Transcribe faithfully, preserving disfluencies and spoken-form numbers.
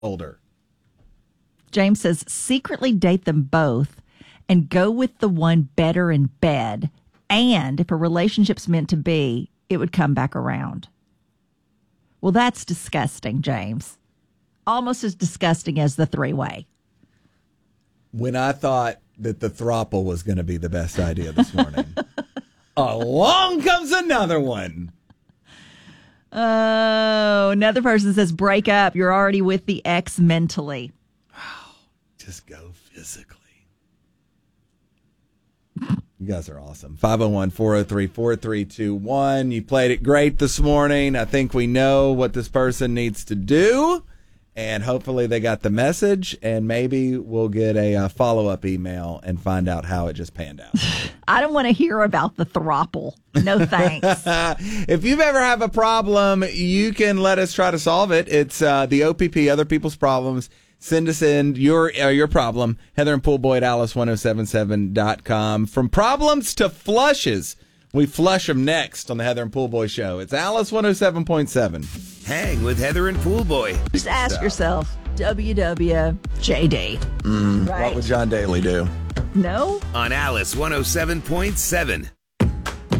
older. James says, secretly date them both and go with the one better in bed. And if a relationship's meant to be, it would come back around. Well, that's disgusting, James. Almost as disgusting as the three-way. When I thought that the throuple was going to be the best idea this morning, along comes another one. Oh, another person says, break up. You're already with the ex mentally. Just go physically. You guys are awesome. five oh one, four oh three, four three two one. You played it great this morning. I think we know what this person needs to do. And hopefully they got the message. And maybe we'll get a uh, follow-up email and find out how it just panned out. I don't want to hear about the throuple. No thanks. If you've ever have a problem, you can let us try to solve it. It's uh, the O P P, Other People's Problems. Send us in your uh, your problem. Heather and Poolboy at alice ten seventy-seven dot com. From problems to flushes, we flush them next on the Heather and Poolboy Show. It's Alice one oh seven point seven. Hang with Heather and Poolboy. Just ask so. yourself, W W J D. Mm, right? What would John Daly do? No? On Alice one oh seven point seven.